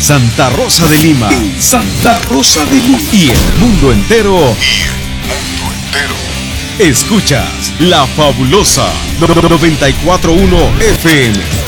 Santa Rosa de Lima. En Santa Rosa de Lima. Y el mundo entero. Escuchas La Fabulosa 941 FM.